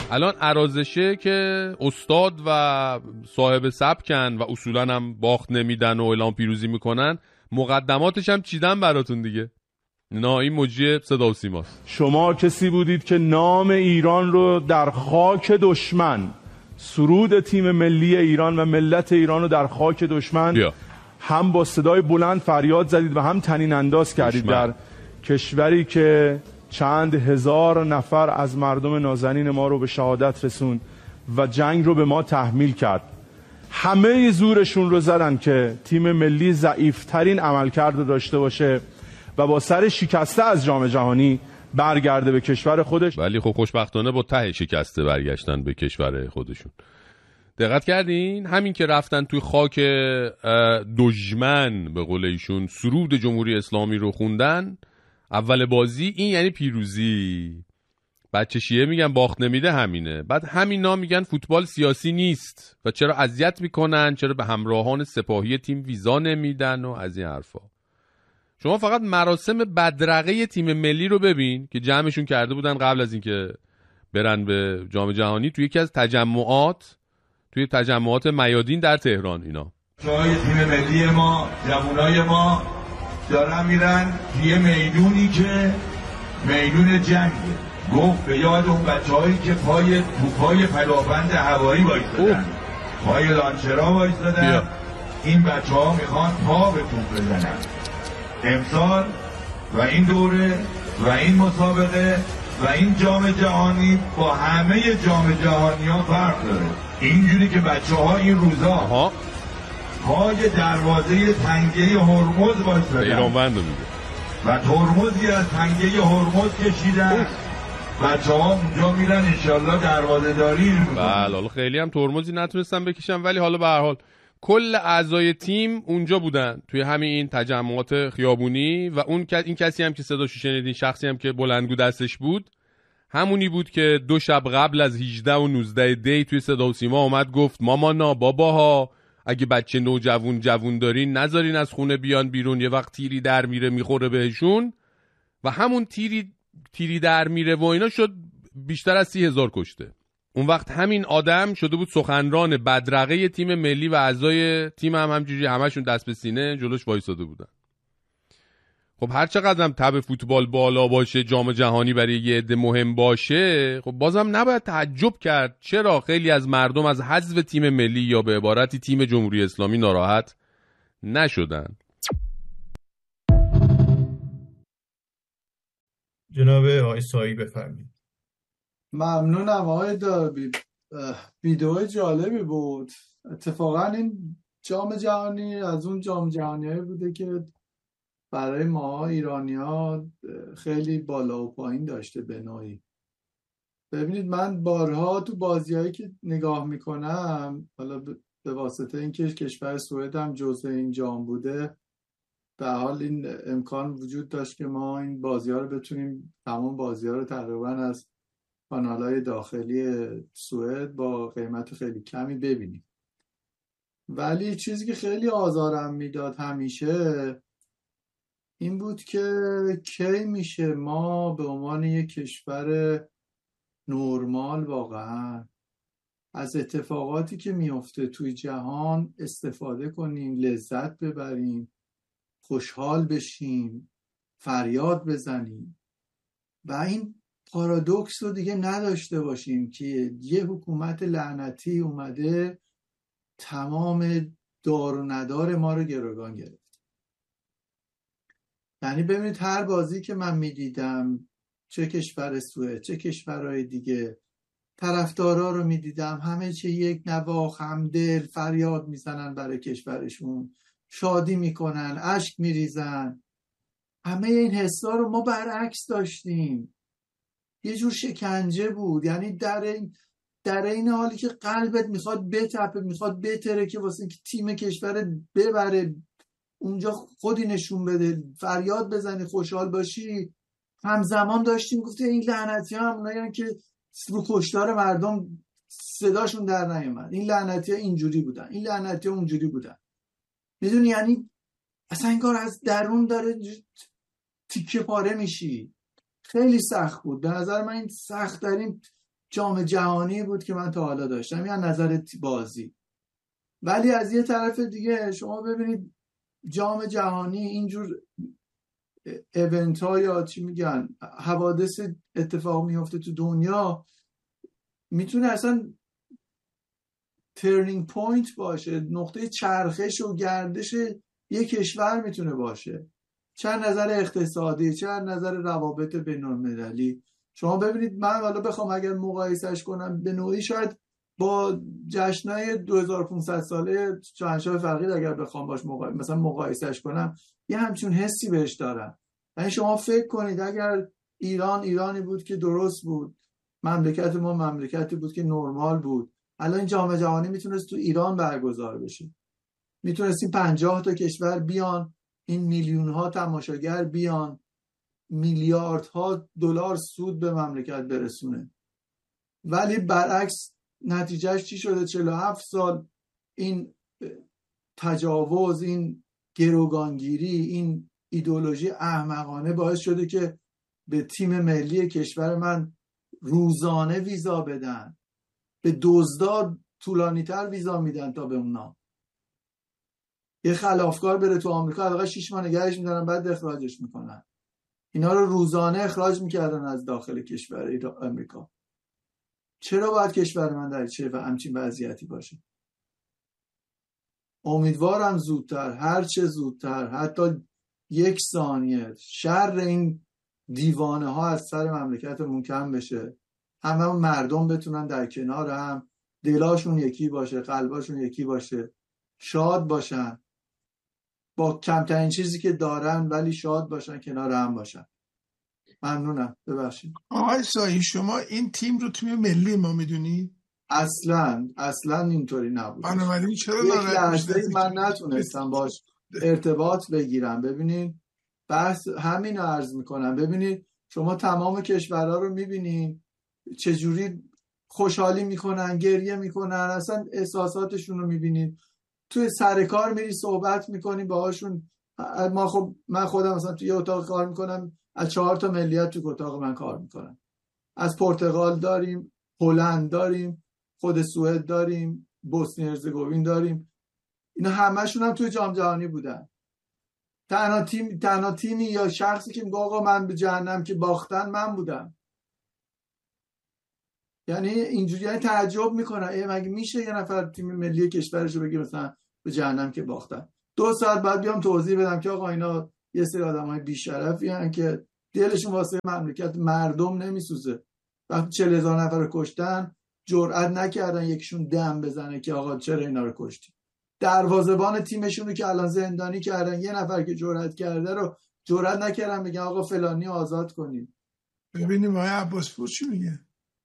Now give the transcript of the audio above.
الان عرازشه که استاد و صاحب سبکن و اصولا هم باخت نمیدن و اعلام پیروزی میکنن، مقدماتش هم چیدن براتون دیگه. نه این مجری صدا و سیماست. شما کسی بودید که نام ایران رو در خاک دشمن، سرود تیم ملی ایران و ملت ایران رو در خاک دشمن هم با صدای بلند فریاد زدید و هم طنین انداز کردید در کشوری که چند هزار نفر از مردم نازنین ما رو به شهادت رسوند و جنگ رو به ما تحمیل کرد. همه زورشون رو زدن که تیم ملی ضعیف‌ترین عملکرد داشته باشه و با سر شکسته از جام جهانی برگرده به کشور خودش. ولی خب خوشبختانه با ته شکسته برگشتن به کشور خودشون. دقت کردین؟ همین که رفتن توی خاک دشمن به قول ایشون سرود جمهوری اسلامی رو خوندن اول بازی، این یعنی پیروزی. بچه شیعه میگن باخت نمیده همینه. بعد همینا میگن فوتبال سیاسی نیست و چرا اذیت میکنن، چرا به همراهان سپاهی تیم ویزا نمیدن و از این حرفا. شما فقط مراسم بدرقه تیم ملی رو ببین که جمعشون کرده بودن قبل از اینکه برن به جام جهانی توی یکی از تجمعات میادین در تهران. اینا جای تیم ملی ما، جوانای ما دارن میرن توی میدونی که میدون جنگه. گفت به یاد اون بچه‌هایی که پای فلافند هوایی وایسادن، پای لانچرها وایسادن، این بچه‌ها میخوان پا به توپ بزنن. امسال و این دوره و این مسابقه و این جام جهانی با همه جام جهانی‌ها فرق داره. اینجوری که بچه‌ها این روزا پای دروازه تنگه هرمز وایسادن و ترمزی از تنگه هرمز کشیدن. بچه‌ها اونجا میرن انشالله دروازه داری. بله خیلی هم ترمزی نتونستن بکشن، ولی حالا به هر حال کل اعضای تیم اونجا بودن توی همین این تجمعات خیابونی و این کسی هم که صداشو شنیدین، شخصی هم که بلندگو دستش بود، همونی بود که 2 شب قبل از 18 و 19 دی توی صدا و سیما اومد گفت مامانا باباها اگه بچه جوون دارین نذارین از خونه بیان بیرون، یه وقت تیری در میره میخوره بهشون. و همون تیری در میره و اینا شد بیشتر از 30,000 کشته. اون وقت همین آدم شده بود سخنران بدرقه تیم ملی و اعضای تیم هم همجوری همشون دست به سینه جلوش وایساده بودن. خب هر چقدر هم تب فوتبال بالا باشه، جام جهانی برای یه عده مهم باشه، خب بازم نباید تعجب کرد چرا خیلی از مردم از حذف تیم ملی یا به عبارتی تیم جمهوری اسلامی ناراحت نشدن. جناب آقای سایی بفرمایید. ممنونم آقای داربی، ویدیو جالبی بود. اتفاقا این جام جهانی از اون جام جهانی‌هایی بوده که برای ما ایرانی‌ها خیلی بالا و پایین داشته به نوعی. ببینید من بارها تو بازی‌هایی که نگاه میکنم، حالا به واسطه اینکه کشور سوئد هم جزء این جام بوده، به حال این امکان وجود داشت که ما این بازی‌ها رو بتونیم، تمام بازی‌ها رو تقریبا از کانال‌های داخلی سوئد با قیمت خیلی کمی ببینیم. ولی چیزی که خیلی آزارم میداد همیشه این بود که کی میشه ما به عنوان یک کشور نرمال واقعا از اتفاقاتی که میفته توی جهان استفاده کنیم، لذت ببریم، خوشحال بشیم، فریاد بزنیم و این پارادوکس رو دیگه نداشته باشیم که یه حکومت لعنتی اومده تمام دار و ندار ما رو گروگان گرفت. یعنی ببینید هر بازی که من میدیدم، چه کشور سوئد چه کشورهای دیگه، طرفدارا رو میدیدم همه چه یک نواخت، همدل، فریاد میزنن برای کشورشون، شادی میکنن، اشک میریزن. همه این حسا رو ما برعکس داشتیم. یه جور شکنجه بود. یعنی در این حالی که قلبت میخواد بتپه، میخواد بتره که واسه اینکه تیم کشور ببره، اونجا خودی نشون بده، فریاد بزنی، خوشحال باشی، همزمان داشتیم گفته این لعنتی ها همونایی که رو کشتار مردم صداشون در نیامد، این لعنتی ها اینجوری بودن، این لعنتی ها اونجوری بودن. میدونی یعنی اصلا این کار از درون داره تیکه پاره میشی. خیلی سخت بود به نظر من. این سخت ترین جام جهانی بود که من تا حالا داشتم، یا نظر بازی. ولی از یه طرف دیگه شما ببینید جام جهانی اینجور ایونت ها یا چی میگن حوادث اتفاق میفته تو دنیا، میتونه اصلا ترنینگ پوینت باشه، نقطه چرخش و گردش یک کشور میتونه باشه، چه نظر اقتصادی چه نظر روابط بین‌المللی. شما ببینید من حالا بخوام اگر مقایسهش کنم به نوعی شاید با جشنای 2500 ساله شاهنشاه فقید اگر بخوام باش مثلا مقایسهش کنم یه همچون حسی بهش دارم. یعنی شما فکر کنید اگر ایرانی بود که درست بود، مملکت ما مملکتی بود که نرمال بود، الان جام جهانی میتونست تو ایران برگزار بشه، میتونستیم 50 تا کشور بیان، این میلیون ها تماشاگر بیان، میلیاردها دلار سود به مملکت برسونه. ولی برعکس نتیجهش چی شده؟ 47 سال این تجاوز، این گروگانگیری، این ایدئولوژی احمقانه باعث شده که به تیم ملی کشور من روزانه ویزا بدن، به دزدا طولانی‌تر ویزا میدن تا به اونا. یه خلافکار بره تو آمریکا حداقل 6 ماه نگهش میدارن بعد اخراجش میکنن. اینا رو روزانه اخراج میکردن از داخل کشور آمریکا. چرا باید کشور من در چه و همچین وضعیتی باشه؟ امیدوارم زودتر، هر چه زودتر، حتی 1 ثانیه شر این دیوانه ها از سر مملکتمون کم بشه، همه مردم بتونن در کنار هم، دلاشون یکی باشه، قلباشون یکی باشه، شاد باشن، با کمترین چیزی که دارن ولی شاد باشن، کنار هم باشن. ممنونم. ببخشید آقای سایی، شما این تیم رو تیم ملی ما میدونی؟ اصلا اینطوری نبود. بنابراین چرا یک لحظه من نتونستم باش ارتباط بگیرم. ببینید بحث همین رو عرض میکنم. ببینید شما تمام کشورها رو میبینید چجوری خوشحالی میکنن، گریه میکنن، اصلا احساساتشون رو میبینید. توی سر کار میری صحبت میکنی باهاشون. من خودم مثلا توی یه اتاق کار میکنم، از 4 تا ملیت تو اتاق من کار میکنم. از پرتغال داریم، هلند داریم، خود سوئد داریم، بوسنی هرزگوین داریم. اینا همشون هم توی جام جهانی بودن. تنها تیمی یا شخصی که میگه آقا من به جهنم که باختن من بودم. یعنی اینجوری تعجب میکنن مگه میشه یه نفر تیم ملی کشورشو بگه مثلا به جهنم که باختن. 2 ساعت بعد بیام توضیح بدم که آقا اینا یه سری آدمای بی‌شرفی هستن که دلشون واسه مملکت مردم نمیسوزه. وقتی 40,000 نفر رو کشتن جرئت نکردن یکیشون دم بزنه که آقا چرا اینا رو کشتی. دروازه‌بان تیمشون رو که الان زندانی کردن، یه نفر که جرئت کرده رو جرئت نکردن بگن آقا فلانی آزاد کنید. ببینیم آقای عباسپور چی میگه.